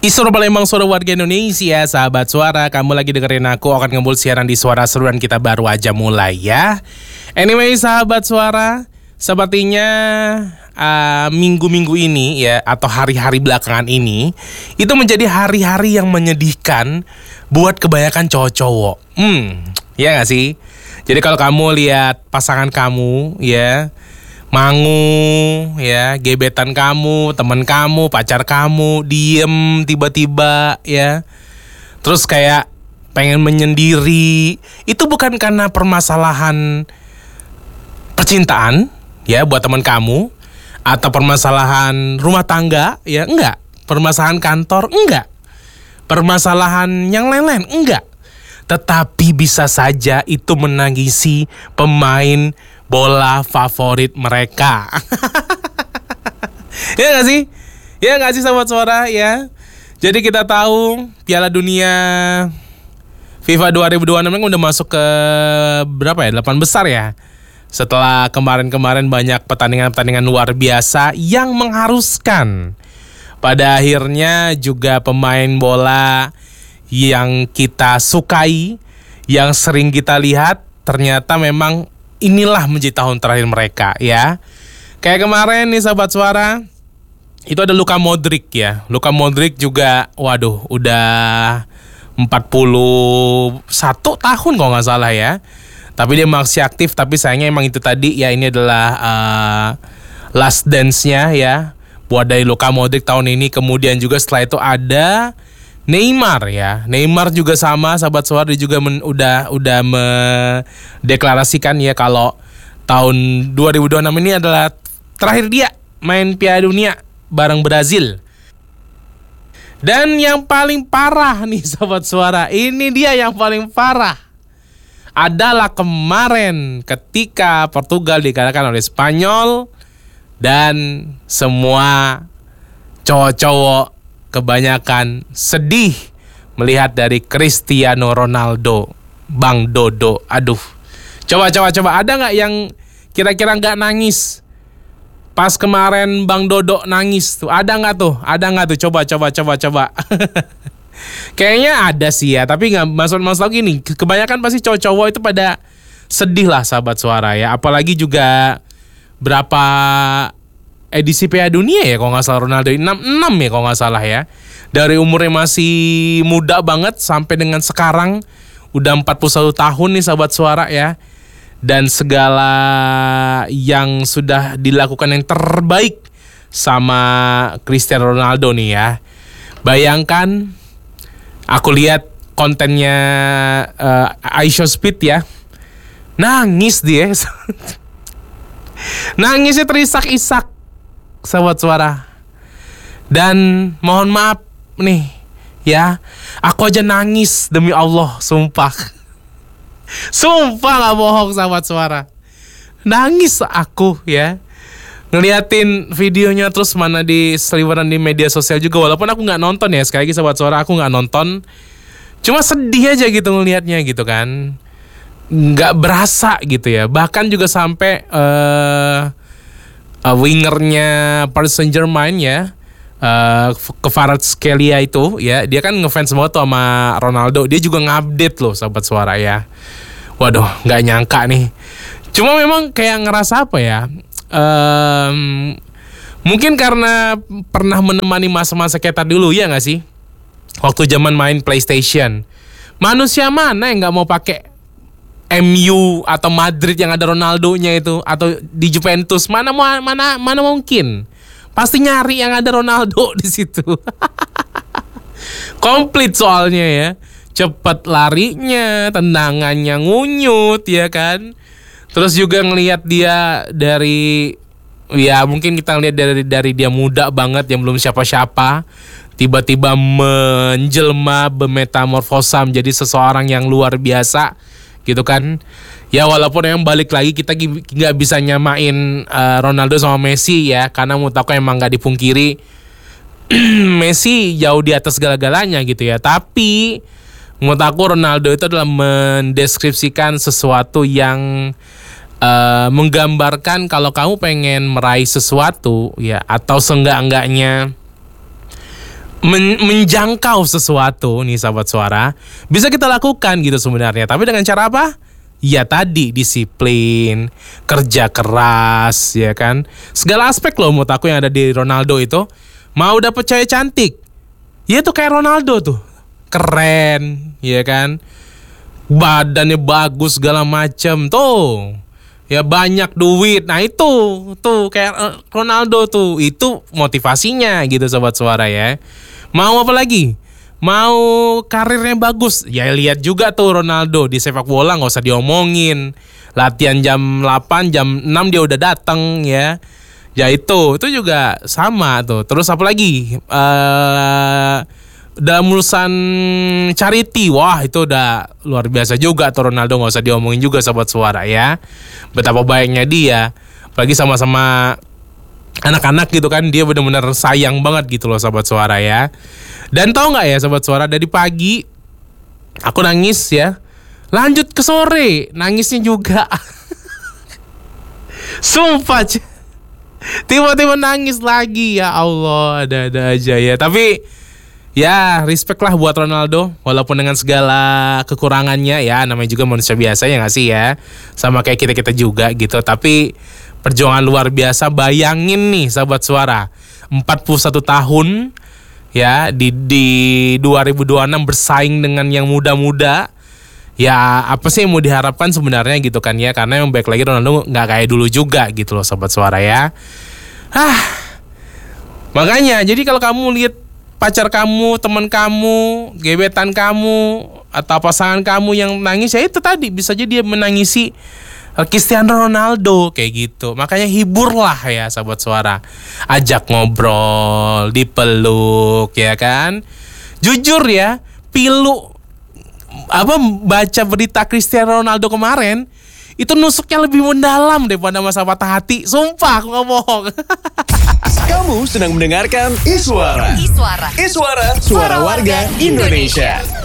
Isoro Palembang, suara warga Indonesia, sahabat suara, kamu lagi dengerin aku akan ngembul siaran di Suara Seruan, kita baru aja mulai ya. Anyway, sahabat suara, sepertinya minggu-minggu ini ya, atau hari-hari belakangan ini, itu menjadi hari-hari yang menyedihkan buat kebanyakan cowok-cowok. Ya gak sih? Jadi kalau kamu lihat pasangan kamu ya, mangu ya, gebetan kamu, teman kamu, pacar kamu diem tiba-tiba ya, terus kayak pengen menyendiri, itu bukan karena permasalahan percintaan ya buat teman kamu, atau permasalahan rumah tangga ya, enggak, permasalahan kantor enggak, permasalahan yang lain-lain enggak, tetapi bisa saja itu menangisi pemain bola favorit mereka. Ya gak sih? Ya gak sih sahabat suara ya? Jadi kita tahu Piala Dunia FIFA 2026 udah masuk ke berapa ya? 8 besar ya. Setelah kemarin-kemarin banyak pertandingan-pertandingan luar biasa yang mengharuskan pada akhirnya juga pemain bola yang kita sukai, yang sering kita lihat, ternyata memang inilah menjadi tahun terakhir mereka ya. Kayak kemarin nih sahabat suara, itu ada Luka Modric ya. Luka Modric juga waduh udah 41 tahun kalau gak salah ya. Tapi dia masih aktif, tapi sayangnya emang itu tadi ya, ini adalah last dance-nya ya buat dari Luka Modric tahun ini. Kemudian juga setelah itu ada Neymar ya. Neymar juga sama sahabat suara, dia juga udah mendeklarasikan ya kalau tahun 2026 ini adalah terakhir dia main Piala Dunia bareng Brazil. Dan yang paling parah nih sahabat suara, ini dia yang paling parah, adalah kemarin ketika Portugal dikalahkan oleh Spanyol dan semua cowok-cowok kebanyakan sedih melihat dari Cristiano Ronaldo, Bang Dodo. Aduh, coba ada nggak yang kira-kira nggak nangis pas kemarin Bang Dodo nangis tuh? Ada nggak tuh? Coba. Kayaknya ada sih ya, tapi nggak masuk gini. Kebanyakan pasti cowok-cowok itu pada sedih lah sahabat suara ya. Apalagi juga berapa edisi Piala Dunia ya kalau nggak salah Ronaldo 6 ya kalau nggak salah ya. Dari umurnya masih muda banget sampai dengan sekarang udah 41 tahun nih sahabat suara ya. Dan segala yang sudah dilakukan yang terbaik sama Cristiano Ronaldo nih ya. Bayangkan, aku lihat kontennya iShow Speed ya, nangis dia. Nangisnya terisak-isak sahabat suara. Dan mohon maaf nih ya, aku aja nangis demi Allah, sumpah gak bohong sahabat suara. Nangis aku ya, ngeliatin videonya, terus mana di seliweran di media sosial juga. Walaupun aku gak nonton ya, sekali lagi sahabat suara, aku gak nonton, cuma sedih aja gitu ngeliatnya gitu kan, gak berasa gitu ya. Bahkan juga sampai wingernya Paris Saint-Germain ya, Kvaratskhelia itu ya, dia kan ngefans banget tuh sama Ronaldo. Dia juga ngupdate loh sahabat suara ya. Waduh, nggak nyangka nih. Cuma memang kayak ngerasa apa ya, mungkin karena pernah menemani masa-masa kita dulu ya nggak sih, waktu zaman main PlayStation. Manusia mana yang nggak mau pakai MU atau Madrid yang ada Ronaldonya itu, atau di Juventus? Mana mungkin? Pasti nyari yang ada Ronaldo di situ. Komplit soalnya ya. Cepat larinya, tendangannya ngunyut ya kan. Terus juga ngelihat dia dari, ya mungkin kita ngelihat dari dia muda banget yang belum siapa-siapa, tiba-tiba menjelma, bermetamorfosa menjadi seseorang yang luar biasa gitu kan. Ya walaupun yang balik lagi kita nggak bisa nyamain Ronaldo sama Messi ya, karena menurut aku emang nggak dipungkiri Messi jauh di atas segala-galanya gitu ya. Tapi menurut aku Ronaldo itu adalah mendeskripsikan sesuatu yang menggambarkan kalau kamu pengen meraih sesuatu ya, atau seenggak-enggaknya menjangkau sesuatu nih sahabat suara, bisa kita lakukan gitu sebenarnya. Tapi dengan cara apa? Ya tadi disiplin, kerja keras, ya kan. Segala aspek loh menurut aku yang ada di Ronaldo itu. Mau dapet cewek cantik, ya tuh kayak Ronaldo tuh, keren, ya kan. Badannya bagus segala macem tuh. Ya banyak duit. Nah itu tuh kayak Ronaldo tuh. Itu motivasinya gitu sobat suara ya. Mau apa lagi? Mau karirnya bagus. Ya lihat juga tuh Ronaldo di sepak bola gak usah diomongin. Latihan jam 8, jam 6 dia udah datang ya. Ya itu juga sama tuh. Terus apa lagi? Dalam urusan charity, wah itu udah luar biasa juga tuh Ronaldo, gak usah diomongin juga sobat suara ya. Betapa baiknya dia, apalagi sama-sama anak-anak gitu kan, dia benar-benar sayang banget gitu loh sobat suara ya. Dan tau gak ya sobat suara, dari pagi aku nangis ya, lanjut ke sore nangisnya juga. Sumpah, tiba-tiba nangis lagi, ya Allah, ada-ada aja ya. Tapi ya respect lah buat Ronaldo, walaupun dengan segala kekurangannya ya, namanya juga manusia biasa ya gak sih ya, sama kayak kita-kita juga gitu. Tapi perjuangan luar biasa. Bayangin nih sahabat suara, 41 tahun ya, di 2026 bersaing dengan yang muda-muda. Ya apa sih yang mau diharapkan sebenarnya gitu kan ya, karena yang baik lagi Ronaldo gak kayak dulu juga gitu loh sahabat suara ya. Makanya jadi kalau kamu lihat pacar kamu, teman kamu, gebetan kamu, atau pasangan kamu yang nangis, ya itu tadi bisa jadi dia menangisi Cristiano Ronaldo kayak gitu. Makanya hiburlah ya sahabat suara, ajak ngobrol, dipeluk ya kan. Jujur ya, baca berita Cristiano Ronaldo kemarin itu nusuknya lebih mendalam daripada masa patah hati. Sumpah aku gak bohong. Kamu sedang mendengarkan Iswara. Suara warga Indonesia.